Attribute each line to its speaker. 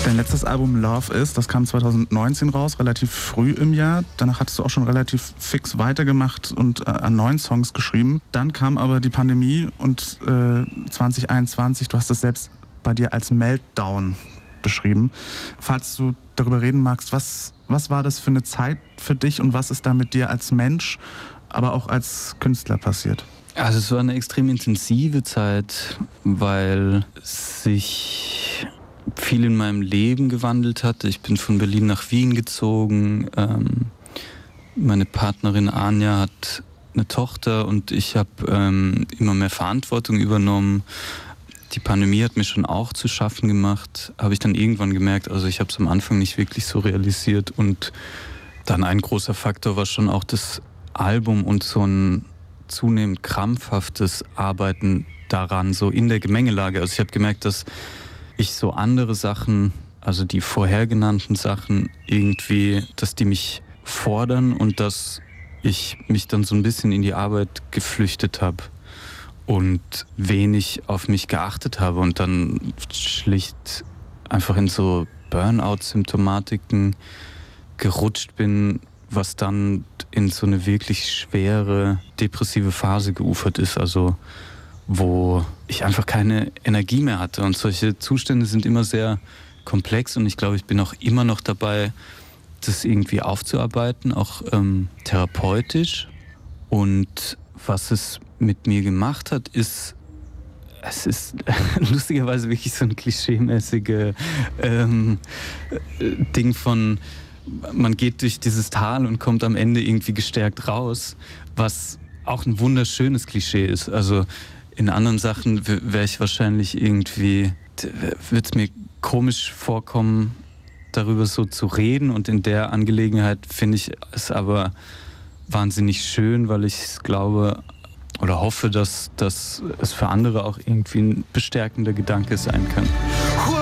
Speaker 1: Dein letztes Album Love Is, das kam 2019 raus, relativ früh im Jahr. Danach hattest du auch schon relativ fix weitergemacht und an neuen Songs geschrieben. Dann kam aber die Pandemie und 2021, du hast es selbst bei dir als Meltdown beschrieben. Falls du darüber reden magst, was war das für eine Zeit für dich und was ist da mit dir als Mensch, aber auch als Künstler passiert?
Speaker 2: Also es war eine extrem intensive Zeit, weil sich viel in meinem Leben gewandelt hat. Ich bin von Berlin nach Wien gezogen. Meine Partnerin Anja hat eine Tochter und ich habe immer mehr Verantwortung übernommen. Die Pandemie hat mir schon auch zu schaffen gemacht, habe ich dann irgendwann gemerkt. Also ich habe es am Anfang nicht wirklich so realisiert und dann ein großer Faktor war schon auch das Album und so ein zunehmend krampfhaftes Arbeiten daran, so in der Gemengelage. Also ich habe gemerkt, dass ich so andere Sachen, also die vorher genannten Sachen irgendwie, dass die mich fordern und dass ich mich dann so ein bisschen in die Arbeit geflüchtet habe und wenig auf mich geachtet habe und dann schlicht einfach in so Burnout-Symptomatiken gerutscht bin, was dann in so eine wirklich schwere depressive Phase geufert ist, also wo ich einfach keine Energie mehr hatte. Und solche Zustände sind immer sehr komplex und ich glaube, ich bin auch immer noch dabei, das irgendwie aufzuarbeiten, auch therapeutisch. Und was es mit mir gemacht hat, es ist lustigerweise wirklich so ein klischeemäßige Ding von, man geht durch dieses Tal und kommt am Ende irgendwie gestärkt raus, was auch ein wunderschönes Klischee ist. Also in anderen Sachen wäre ich wahrscheinlich irgendwie, würde es mir komisch vorkommen, darüber so zu reden. Und in der Angelegenheit finde ich es aber wahnsinnig schön, weil ich glaube oder hoffe, dass es für andere auch irgendwie ein bestärkender Gedanke sein kann.